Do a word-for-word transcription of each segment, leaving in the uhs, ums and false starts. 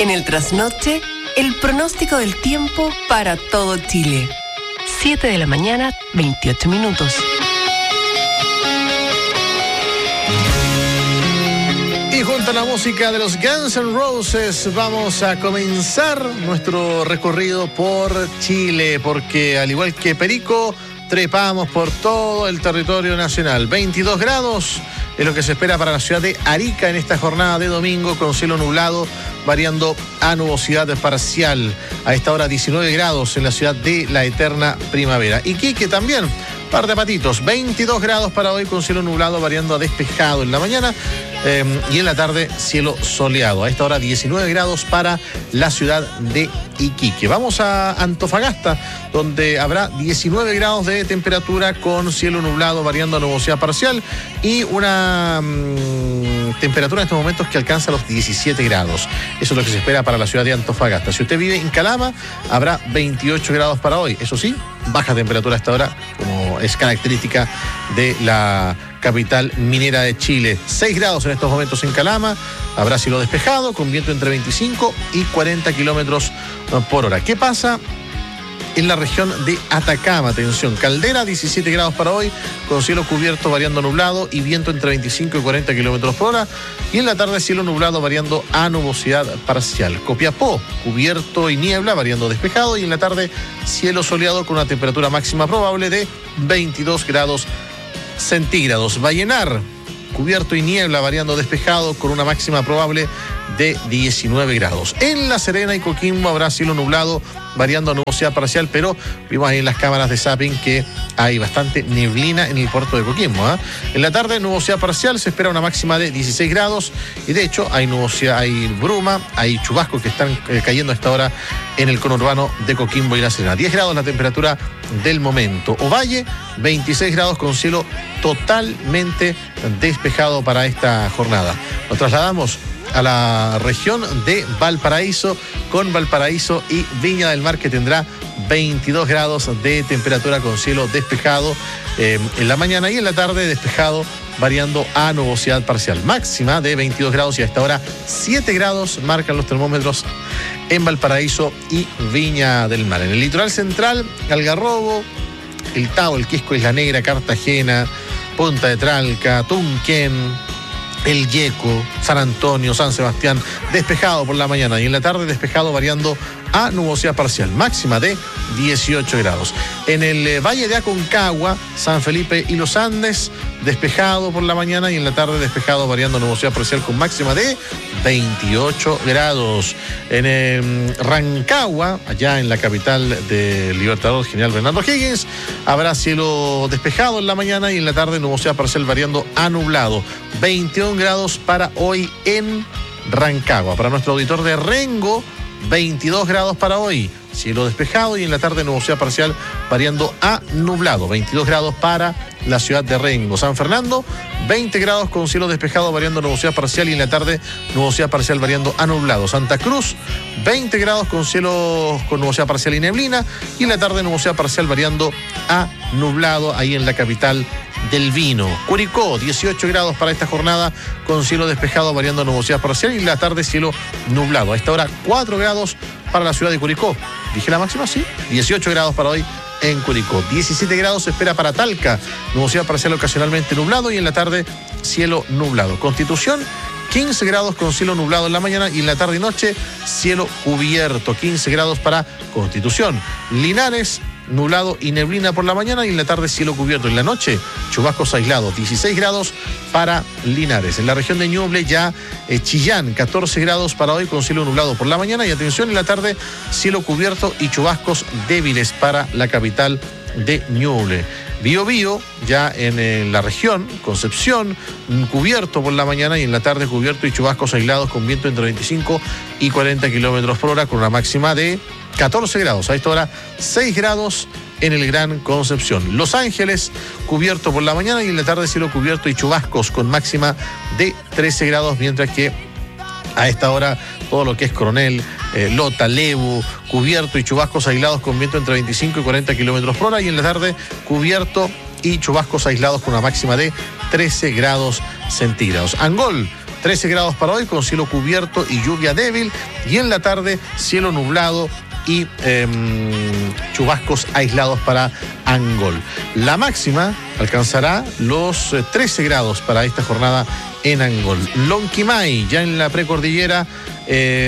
En el trasnoche, el pronóstico del tiempo para todo Chile. siete de la mañana, veintiocho minutos. Y junto a la música de los Guns N' Roses vamos a comenzar nuestro recorrido por Chile, porque al igual que Perico, trepamos por todo el territorio nacional. veintidós grados es lo que se espera para la ciudad de Arica en esta jornada de domingo, con cielo nublado, variando a nubosidad parcial. A esta hora diecinueve grados en la ciudad de la eterna primavera. Iquique también, par de patitos, veintidós grados para hoy, con cielo nublado, variando a despejado en la mañana. Eh, y en la tarde, cielo soleado. A esta hora, diecinueve grados para la ciudad de Iquique. Vamos a Antofagasta, donde habrá diecinueve grados de temperatura con cielo nublado, variando a nubosidad parcial, y una mmm, temperatura en estos momentos que alcanza los diecisiete grados. Eso es lo que se espera para la ciudad de Antofagasta. Si usted vive en Calama, habrá veintiocho grados para hoy. Eso sí, baja temperatura a esta hora, como es característica de la capital minera de Chile. seis grados en estos momentos en Calama, habrá cielo despejado con viento entre veinticinco y cuarenta kilómetros por hora. ¿Qué pasa en la región de Atacama? Atención, Caldera, diecisiete grados para hoy, con cielo cubierto, variando nublado, y viento entre veinticinco y cuarenta kilómetros por hora. Y en la tarde, cielo nublado, variando a nubosidad parcial. Copiapó, cubierto y niebla, variando despejado, y en la tarde, cielo soleado con una temperatura máxima probable de veintidós grados centígrados. Vallenar, cubierto y niebla, variando despejado, con una máxima probable de diecinueve grados. En La Serena y Coquimbo habrá cielo nublado, variando a nubosidad parcial, pero vimos ahí en las cámaras de zapping que hay bastante neblina en el puerto de Coquimbo, ¿eh? En la tarde, nubosidad parcial, se espera una máxima de dieciséis grados, y de hecho hay nubosidad, hay bruma, hay chubascos que están eh, cayendo a esta hora en el conurbano de Coquimbo y La Serena. diez grados la temperatura del momento. Ovalle, veintiséis grados con cielo totalmente despejado para esta jornada. Nos trasladamos a la región de Valparaíso, con Valparaíso y Viña del Mar, que tendrá veintidós grados de temperatura con cielo despejado eh, en la mañana, y en la tarde despejado, variando a nubosidad parcial. Máxima de veintidós grados, y a esta hora siete grados marcan los termómetros en Valparaíso y Viña del Mar. En el litoral central, Algarrobo, El Tao, El Quisco, Isla Negra, Cartagena, Punta de Tralca, Tunquén, El Yeco, San Antonio, San Sebastián, despejado por la mañana, y en la tarde despejado, variando a nubosidad parcial, máxima de dieciocho grados. En el eh, Valle de Aconcagua, San Felipe y Los Andes, despejado por la mañana, y en la tarde despejado, variando a nubosidad parcial con máxima de veintiocho grados. En eh, Rancagua, allá en la capital del Libertador General Bernardo Higgins, habrá cielo despejado en la mañana, y en la tarde nubosidad parcial, variando a nublado. veintiún grados para hoy en Rancagua. Para nuestro auditor de Rengo, veintidós grados para hoy, cielo despejado, y en la tarde nubosidad parcial, variando a nublado. veintidós grados para la ciudad de Rengo. San Fernando, veinte grados con cielo despejado, variando a nubosidad parcial, y en la tarde nubosidad parcial, variando a nublado. Santa Cruz, veinte grados con cielo con nubosidad parcial y neblina, y en la tarde nubosidad parcial, variando a nublado, ahí en la capital del vino. Curicó, dieciocho grados para esta jornada, con cielo despejado, variando a nubosidad parcial, y en la tarde cielo nublado. A esta hora, cuatro grados para la ciudad de Curicó. ¿Dije la máxima? Sí. dieciocho grados para hoy en Curicó. diecisiete grados se espera para Talca, nubosidad parcial ocasionalmente nublado, y en la tarde cielo nublado. Constitución, quince grados con cielo nublado en la mañana, y en la tarde y noche cielo cubierto. quince grados para Constitución. Linares, nublado y neblina por la mañana, y en la tarde cielo cubierto. En la noche, chubascos aislados. dieciséis grados para Linares. En la región de Ñuble, ya eh, Chillán, catorce grados para hoy, con cielo nublado por la mañana, y atención, en la tarde cielo cubierto y chubascos débiles para la capital de Ñuble. Bío Bío, ya en eh, la región, Concepción, cubierto por la mañana, y en la tarde cubierto y chubascos aislados, con viento entre veinticinco y cuarenta kilómetros por hora, con una máxima de catorce grados. A esta hora, seis grados en el Gran Concepción. Los Ángeles, cubierto por la mañana, y en la tarde cielo cubierto y chubascos, con máxima de trece grados, mientras que a esta hora todo lo que es Coronel, eh, Lota, Lebu, cubierto y chubascos aislados, con viento entre veinticinco y cuarenta kilómetros por hora, y en la tarde cubierto y chubascos aislados, con una máxima de trece grados centígrados. Angol, trece grados para hoy con cielo cubierto y lluvia débil. Y en la tarde, cielo nublado y eh, chubascos aislados para Angol. La máxima alcanzará los trece grados para esta jornada en Angol. Lonquimay, ya en la precordillera, eh,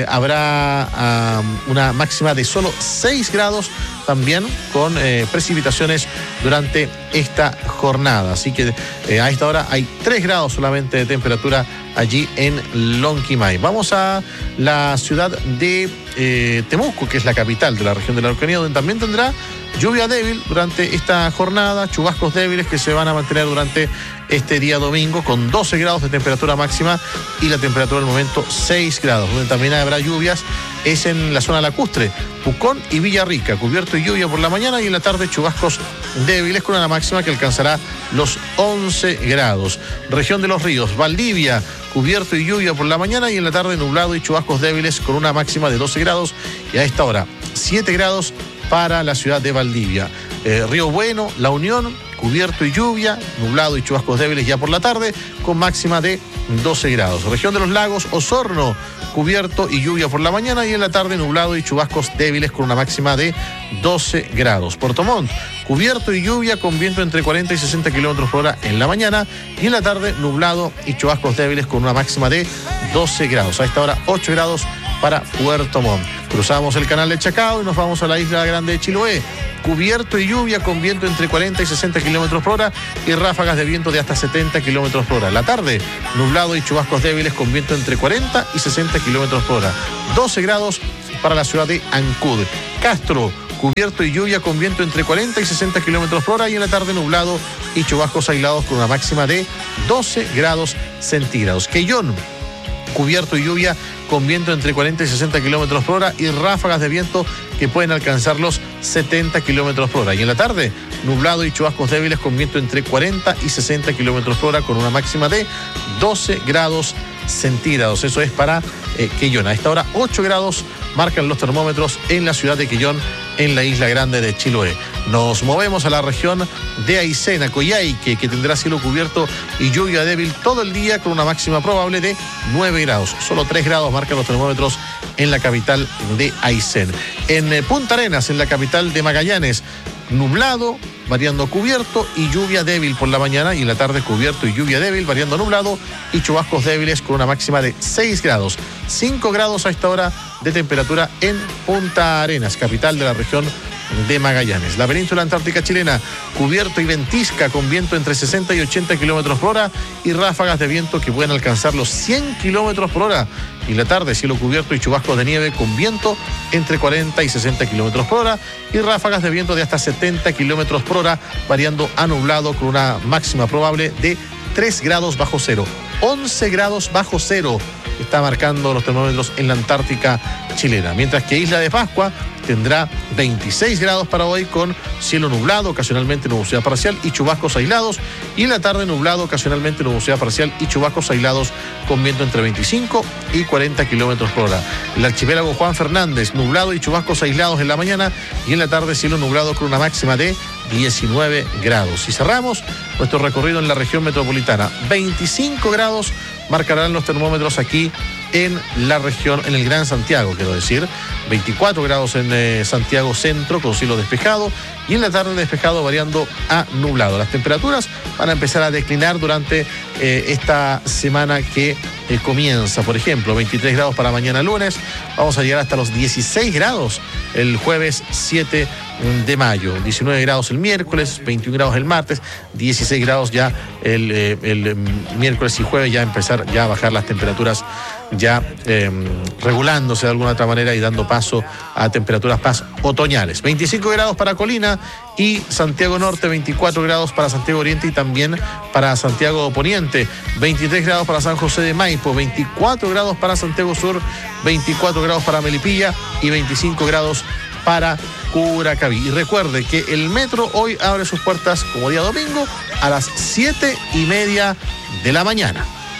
habrá um, una máxima de solo seis grados, también con eh, precipitaciones durante esta jornada. Así que eh, a esta hora hay tres grados solamente de temperatura allí en Lonquimay. Vamos a la ciudad de eh, Temuco, que es la capital de la región de la Araucanía, donde también tendrá lluvia débil durante esta jornada, chubascos débiles que se van a mantener durante este día domingo con doce grados de temperatura máxima y la temperatura del momento seis grados. Donde también habrá lluvias es en la zona lacustre, Pucón y Villarrica, cubierto y lluvia por la mañana y en la tarde chubascos débiles con una máxima que alcanzará los once grados. Región de los Ríos, Valdivia, cubierto y lluvia por la mañana y en la tarde nublado y chubascos débiles con una máxima de doce grados y a esta hora siete grados para la ciudad de Valdivia. Eh, Río Bueno, La Unión, cubierto y lluvia, nublado y chubascos débiles ya por la tarde, con máxima de doce grados. Región de los Lagos, Osorno, cubierto y lluvia por la mañana y en la tarde nublado y chubascos débiles con una máxima de doce grados. Puerto Montt, cubierto y lluvia con viento entre cuarenta y sesenta kilómetros por hora en la mañana y en la tarde nublado y chubascos débiles con una máxima de doce grados. A esta hora ocho grados para Puerto Montt. Cruzamos el canal de Chacao y nos vamos a la isla grande de Chiloé. Cubierto y lluvia con viento entre cuarenta y sesenta kilómetros por hora y ráfagas de viento de hasta setenta kilómetros por hora. La tarde, nublado y chubascos débiles con viento entre cuarenta y sesenta kilómetros por hora. doce grados para la ciudad de Ancud. Castro, cubierto y lluvia con viento entre cuarenta y sesenta kilómetros por hora y en la tarde nublado y chubascos aislados con una máxima de doce grados centígrados. Quellón, cubierto y lluvia con viento entre cuarenta y sesenta kilómetros por hora y ráfagas de viento que pueden alcanzar los setenta kilómetros por hora. Y en la tarde, nublado y chubascos débiles con viento entre cuarenta y sesenta kilómetros por hora con una máxima de doce grados centígrados. Eso es para eh, Quellón. A esta hora, ocho grados marcan los termómetros en la ciudad de Quellón, en la isla grande de Chiloé. Nos movemos a la región de Aysén, Coyhaique, que tendrá cielo cubierto y lluvia débil todo el día con una máxima probable de nueve grados. Solo tres grados marcan los termómetros en la capital de Aysén. En Punta Arenas, en la capital de Magallanes, nublado, variando cubierto y lluvia débil por la mañana y en la tarde cubierto y lluvia débil, variando nublado y chubascos débiles con una máxima de seis grados. cinco grados a esta hora de temperatura en Punta Arenas, capital de la región de Magallanes. La península antártica chilena, cubierto y ventisca con viento entre sesenta y ochenta kilómetros por hora y ráfagas de viento que pueden alcanzar los cien kilómetros por hora. Y la tarde, cielo cubierto y chubascos de nieve con viento entre cuarenta y sesenta kilómetros por hora y ráfagas de viento de hasta setenta kilómetros por hora, variando a nublado con una máxima probable de tres grados bajo cero. once grados bajo cero está marcando los termómetros en la Antártica chilena. Mientras que Isla de Pascua tendrá veintiséis grados para hoy con cielo nublado, ocasionalmente nubosidad parcial y chubascos aislados. Y en la tarde nublado, ocasionalmente nubosidad parcial y chubascos aislados con viento entre veinticinco y cuarenta kilómetros por hora. El archipiélago Juan Fernández, nublado y chubascos aislados en la mañana y en la tarde cielo nublado con una máxima de diecinueve grados. Y cerramos nuestro recorrido en la región metropolitana. veinticinco grados marcarán los termómetros aquí en la región, en el Gran Santiago, quiero decir. veinticuatro grados en eh, Santiago Centro con cielo despejado y en la tarde despejado variando a nublado. Las temperaturas van a empezar a declinar durante eh, esta semana que eh, comienza. Por ejemplo, veintitrés grados para mañana lunes. Vamos a llegar hasta los dieciséis grados el jueves siete de mayo. diecinueve grados el miércoles, veintiún grados el martes, dieciséis grados ya el, eh, el miércoles y jueves, ya empezar ya a bajar las temperaturas, ya eh, regulándose de alguna otra manera y dando paso a temperaturas más otoñales. veinticinco grados para Colina y Santiago Norte, veinticuatro grados para Santiago Oriente y también para Santiago Poniente, veintitrés grados para San José de Maipo, veinticuatro grados para Santiago Sur, veinticuatro grados para Melipilla y veinticinco grados para Curacaví. Y recuerde que el metro hoy abre sus puertas como día domingo a las siete y media de la mañana.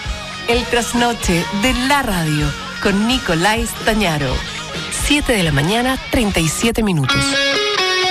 El trasnoche de la radio con Nicolás Tañaro. siete de la mañana, treinta y siete minutos.